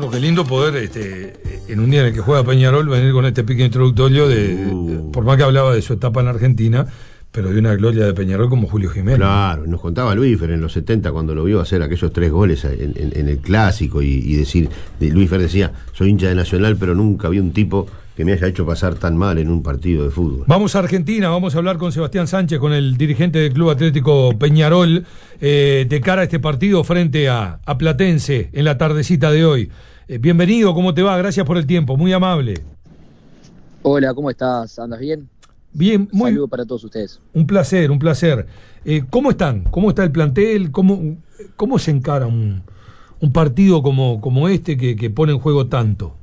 Bueno, qué lindo poder, en un día en el que juega Peñarol, venir con este pique introductorio por más que hablaba de su etapa en Argentina, pero de una gloria de Peñarol como Julio Jiménez. Claro, nos contaba Luisfer en los 70 cuando lo vio hacer aquellos 3 goles en el Clásico y decir, Luisfer decía, soy hincha de Nacional, pero nunca vi un tipo que me haya hecho pasar tan mal en un partido de fútbol. Vamos a Argentina, vamos a hablar con Sebastián Sánchez, con el dirigente del Club Atlético Peñarol, de cara a este partido frente a Platense en la tardecita de hoy. Bienvenido, ¿cómo te va? Gracias por el tiempo, muy amable. Hola, ¿cómo estás? ¿Andas bien? Bien, muy. Saludos para todos ustedes. Un placer. ¿Cómo están? ¿Cómo está el plantel? ¿Cómo se encara un partido como este que pone en juego tanto?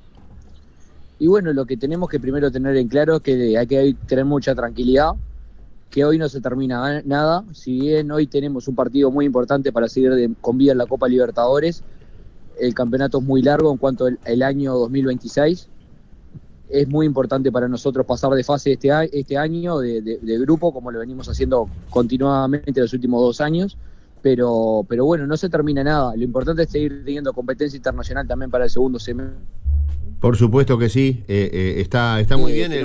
Y bueno, lo que tenemos que primero tener en claro es que hay que tener mucha tranquilidad, que hoy no se termina nada. Si bien hoy tenemos un partido muy importante para seguir con vida en la Copa Libertadores, el campeonato es muy largo en cuanto al año 2026. Es muy importante para nosotros pasar de fase este año de grupo, como lo venimos haciendo continuamente los últimos 2 años, pero bueno, no se termina nada. Lo importante es seguir teniendo competencia internacional también para el segundo semestre. Por supuesto que sí, está muy bien.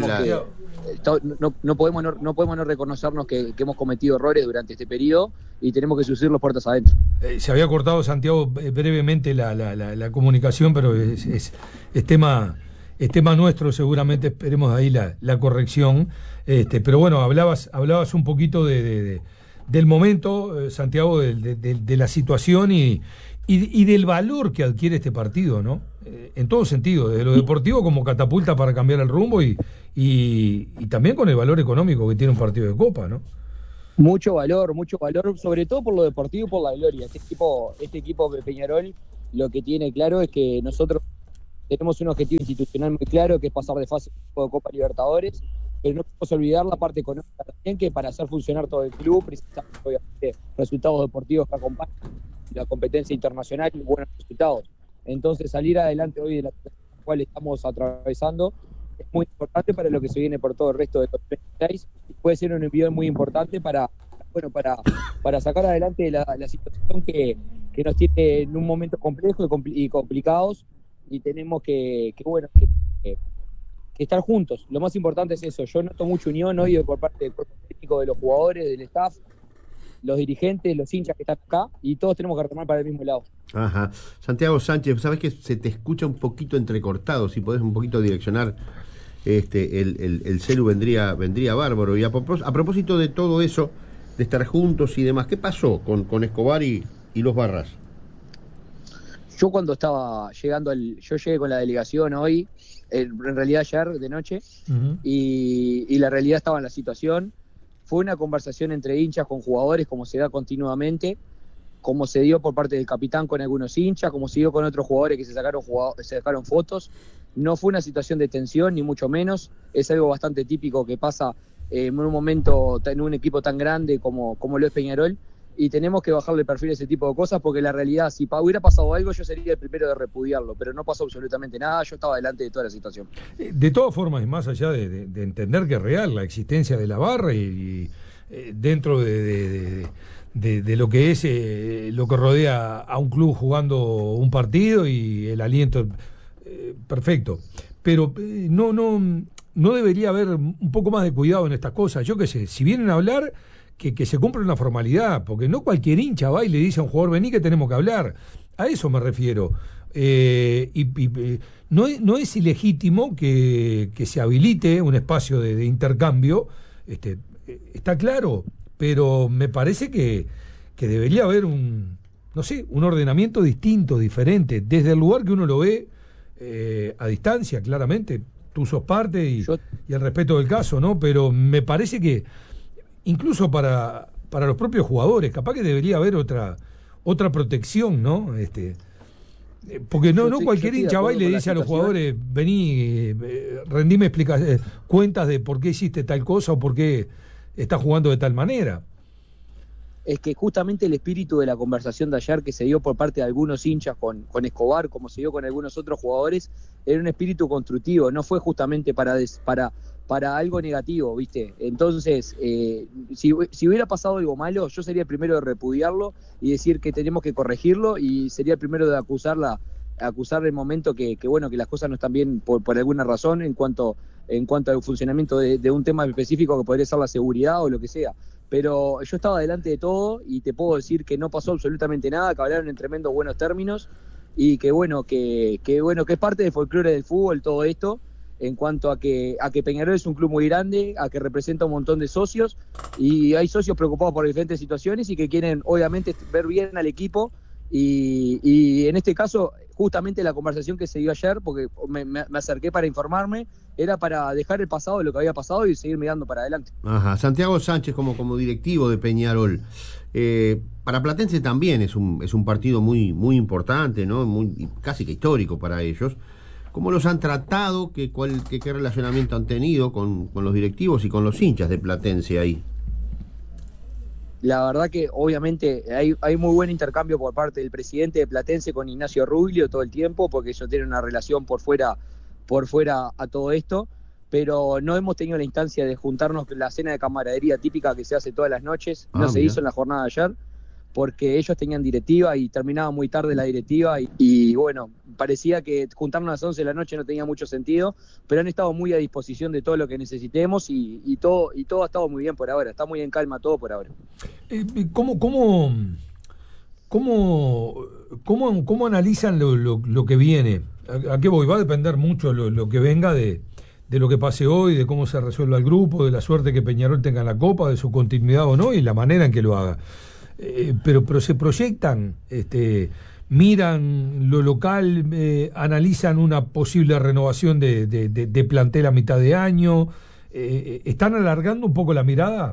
No podemos no reconocernos que hemos cometido errores durante este periodo y tenemos que subir puertas adentro. Se había cortado, Santiago, brevemente la comunicación, pero es tema nuestro, seguramente esperemos ahí la corrección. Pero bueno, hablabas un poquito del momento, Santiago, de la situación y del valor que adquiere este partido, ¿no? En todo sentido, desde lo deportivo como catapulta para cambiar el rumbo y también con el valor económico que tiene un partido de Copa, ¿no? Mucho valor, sobre todo por lo deportivo y por la gloria. Este equipo de Peñarol lo que tiene claro es que nosotros tenemos un objetivo institucional muy claro, que es pasar de fase de Copa Libertadores, pero no podemos olvidar la parte económica también, que para hacer funcionar todo el club precisamos obviamente resultados deportivos que acompañan la competencia internacional y buenos resultados. Entonces salir adelante hoy de la cual estamos atravesando es muy importante para lo que se viene por todo el resto de 2026 y puede ser un envío muy importante para sacar adelante la situación que nos tiene en un momento complejo y complicados, y tenemos que estar juntos. Lo más importante es eso. Yo noto mucha unión hoy por parte del cuerpo técnico, de los jugadores, del staff, los dirigentes, los hinchas que están acá, y todos tenemos que remar para el mismo lado. Ajá. Santiago Sánchez, sabes que se te escucha un poquito entrecortado, si podés un poquito direccionar el celu vendría bárbaro. Y a propósito de todo eso, de estar juntos y demás, ¿qué pasó con Escobar y los Barras? Yo cuando estaba llegando yo llegué con la delegación hoy, en realidad ayer de noche, y la realidad estaba en la situación. Fue una conversación entre hinchas con jugadores, como se da continuamente, como se dio por parte del capitán con algunos hinchas, como se dio con otros jugadores que se sacaron fotos. No fue una situación de tensión, ni mucho menos. Es algo bastante típico que pasa en un momento, en un equipo tan grande como lo es Peñarol, y tenemos que bajarle el perfil a ese tipo de cosas, porque la realidad, si hubiera pasado algo, yo sería el primero de repudiarlo, pero no pasó absolutamente nada. Yo estaba delante de toda la situación. De todas formas, y más allá de entender que es real la existencia de la barra y dentro de lo que es lo que rodea a un club jugando un partido y el aliento, perfecto, pero no debería haber un poco más de cuidado en estas cosas. Yo qué sé, si vienen a hablar, que se cumpla una formalidad, porque no cualquier hincha va y le dice a un jugador, vení que tenemos que hablar. A eso me refiero. No es ilegítimo que se habilite un espacio de intercambio, está claro, pero me parece que debería haber un ordenamiento distinto, diferente, desde el lugar que uno lo ve a distancia, claramente. Tú sos parte y el respeto del caso, ¿no? Pero me parece que incluso para los propios jugadores, capaz que debería haber otra protección, ¿no? Porque no cualquier hincha va y le dice a los jugadores, vení, rendime cuentas de por qué hiciste tal cosa o por qué estás jugando de tal manera. Es que justamente el espíritu de la conversación de ayer, que se dio por parte de algunos hinchas con Escobar, como se dio con algunos otros jugadores, era un espíritu constructivo, no fue justamente para algo negativo, ¿viste? Entonces, si hubiera pasado algo malo, yo sería el primero de repudiarlo y decir que tenemos que corregirlo, y sería el primero de acusar acusar el momento que bueno, que las cosas no están bien por alguna razón en cuanto al funcionamiento de un tema específico que podría ser la seguridad o lo que sea. Pero yo estaba delante de todo y te puedo decir que no pasó absolutamente nada, que hablaron en tremendos buenos términos y que es parte del folclore del fútbol todo esto, en cuanto a que Peñarol es un club muy grande, a que representa un montón de socios y hay socios preocupados por diferentes situaciones y que quieren obviamente ver bien al equipo y en este caso justamente la conversación que se dio ayer, porque me acerqué para informarme, era para dejar el pasado de lo que había pasado y seguir mirando para adelante. Ajá. Santiago Sánchez como directivo de Peñarol. Para Platense también es un partido muy, muy importante, ¿no? Casi que histórico para ellos. ¿Cómo los han tratado? ¿Qué relacionamiento han tenido con los directivos y con los hinchas de Platense ahí? La verdad que obviamente hay muy buen intercambio por parte del presidente de Platense con Ignacio Ruglio todo el tiempo, porque ellos tienen una relación por fuera a todo esto, pero no hemos tenido la instancia de juntarnos la cena de camaradería típica que se hace todas las noches, no se hizo en la jornada de ayer, porque ellos tenían directiva y terminaba muy tarde la directiva y bueno, parecía que juntarnos a las 11 de la noche no tenía mucho sentido, pero han estado muy a disposición de todo lo que necesitemos y todo ha estado muy bien por ahora, está muy en calma todo por ahora. ¿Cómo analizan lo que viene? ¿A qué voy? Va a depender mucho lo que venga de lo que pase hoy, de cómo se resuelva el grupo, de la suerte que Peñarol tenga en la Copa, de su continuidad o no y la manera en que lo haga. Pero se proyectan, miran lo local, analizan una posible renovación de plantel a mitad de año, ¿están alargando un poco la mirada?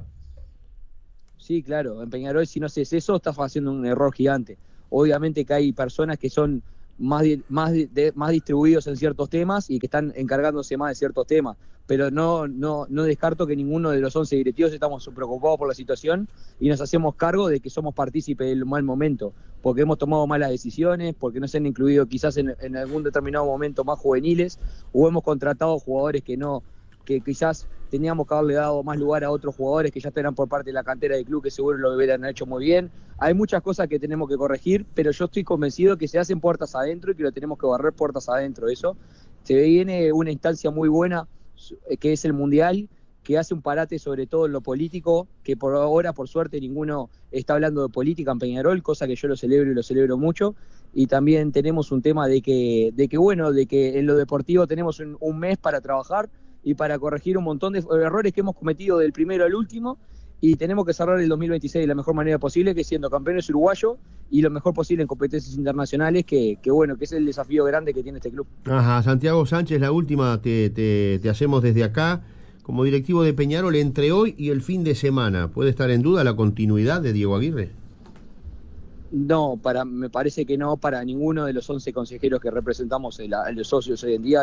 Sí, claro, en Peñarol si no haces eso estás haciendo un error gigante. Obviamente que hay personas que son más distribuidos en ciertos temas y que están encargándose más de ciertos temas, pero no descarto que ninguno de los 11 directivos estamos preocupados por la situación y nos hacemos cargo de que somos partícipes del mal momento, porque hemos tomado malas decisiones, porque no se han incluido quizás en algún determinado momento más juveniles, o hemos contratado jugadores que quizás teníamos que haberle dado más lugar a otros jugadores que ya estarán por parte de la cantera del club, que seguro lo hubieran hecho muy bien. Hay muchas cosas que tenemos que corregir, pero yo estoy convencido que se hacen puertas adentro y que lo tenemos que barrer puertas adentro. Eso se viene una instancia muy buena, que es el Mundial, que hace un parate sobre todo en lo político, que por ahora, por suerte, ninguno está hablando de política en Peñarol, cosa que yo lo celebro y lo celebro mucho. Y también tenemos un tema de que en lo deportivo tenemos un mes para trabajar y para corregir un montón de errores que hemos cometido del primero al último, y tenemos que cerrar el 2026 de la mejor manera posible, que siendo campeones uruguayos y lo mejor posible en competencias internacionales, que es el desafío grande que tiene este club. Ajá, Santiago Sánchez, la última te hacemos desde acá. Como directivo de Peñarol, entre hoy y el fin de semana, ¿puede estar en duda la continuidad de Diego Aguirre? No, me parece que no, para ninguno de los 11 consejeros que representamos los socios hoy en día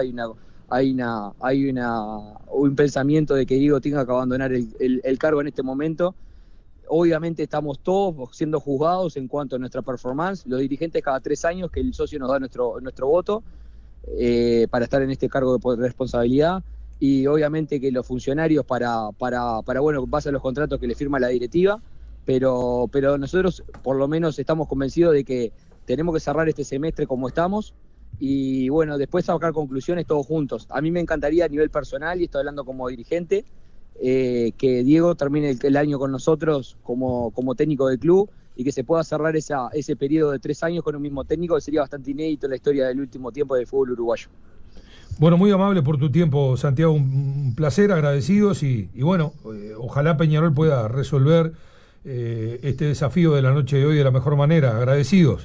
hay un pensamiento de que Diego tenga que abandonar el cargo en este momento. Obviamente estamos todos siendo juzgados en cuanto a nuestra performance, los dirigentes cada 3 años que el socio nos da nuestro voto para estar en este cargo de responsabilidad, y obviamente que los funcionarios para bueno, base a los contratos que le firma la directiva, pero nosotros por lo menos estamos convencidos de que tenemos que cerrar este semestre como estamos y bueno, después sacar conclusiones todos juntos. A mí me encantaría a nivel personal, y estoy hablando como dirigente, que Diego termine el año con nosotros como técnico del club y que se pueda cerrar ese periodo de 3 años con un mismo técnico, que sería bastante inédito en la historia del último tiempo del fútbol uruguayo. Bueno, muy amable por tu tiempo, Santiago, un placer, agradecidos y bueno, ojalá Peñarol pueda resolver este desafío de la noche de hoy de la mejor manera, agradecidos.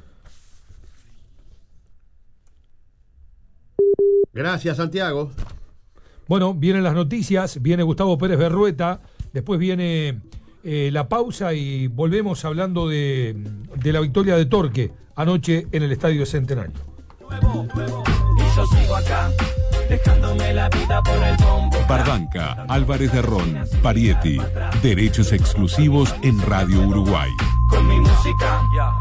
Gracias, Santiago. Bueno, vienen las noticias, viene Gustavo Pérez Berrueta, después viene la pausa y volvemos hablando de la victoria de Torque anoche en el Estadio Centenario. Yo sigo acá, dejándome la vida por el bombo. Barranca, Álvarez de Ron, Parietti. Derechos exclusivos en Radio Uruguay. Con mi música.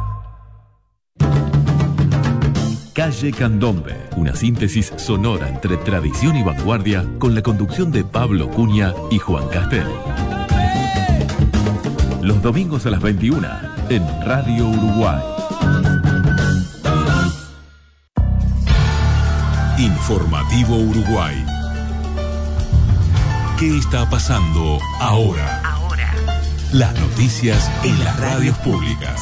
Calle Candombe, una síntesis sonora entre tradición y vanguardia, con la conducción de Pablo Cunha y Juan Castel. Los domingos a las 21 en Radio Uruguay. Informativo Uruguay. ¿Qué está pasando ahora? Las noticias en las radios públicas.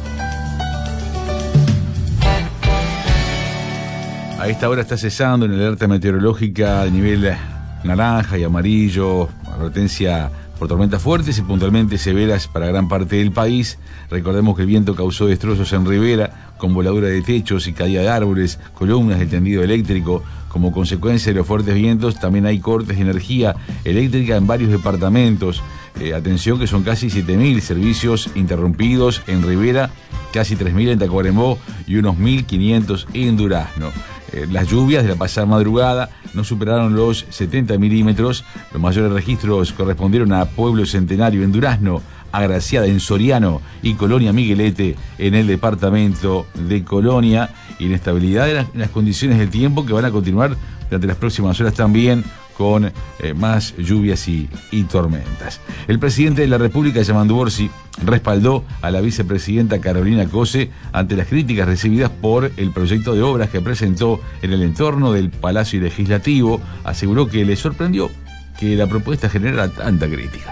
A esta hora está cesando en la alerta meteorológica de nivel naranja y amarillo, advertencia por tormentas fuertes y puntualmente severas para gran parte del país. Recordemos que el viento causó destrozos en Rivera, con voladura de techos y caída de árboles, columnas de tendido eléctrico. Como consecuencia de los fuertes vientos, también hay cortes de energía eléctrica en varios departamentos. Atención que son casi 7.000 servicios interrumpidos en Rivera, casi 3.000 en Tacuarembó y unos 1.500 en Durazno. Las lluvias de la pasada madrugada no superaron los 70 milímetros. Los mayores registros correspondieron a Pueblo Centenario en Durazno, Agraciada en Soriano y Colonia Miguelete en el departamento de Colonia. Inestabilidad en las condiciones del tiempo que van a continuar durante las próximas horas también, con más lluvias y tormentas. El presidente de la República, Yamandu Orsi, respaldó a la vicepresidenta Carolina Cose ante las críticas recibidas por el proyecto de obras que presentó en el entorno del Palacio Legislativo. Aseguró que le sorprendió que la propuesta generara tanta crítica.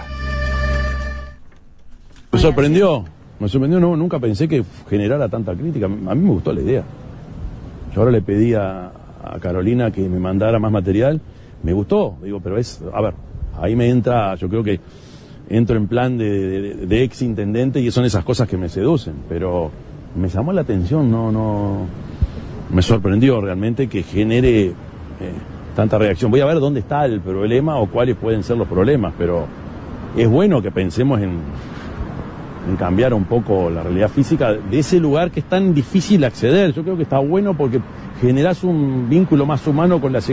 Me sorprendió, no, nunca pensé que generara tanta crítica. A mí me gustó la idea. Yo ahora le pedí a Carolina que me mandara más material. Me gustó, digo, pero ahí me entra, yo creo que entro en plan de ex intendente y son esas cosas que me seducen, pero me llamó la atención, no, me sorprendió realmente que genere tanta reacción. Voy a ver dónde está el problema o cuáles pueden ser los problemas, pero es bueno que pensemos en cambiar un poco la realidad física de ese lugar que es tan difícil acceder. Yo creo que está bueno porque generás un vínculo más humano con la ciudad.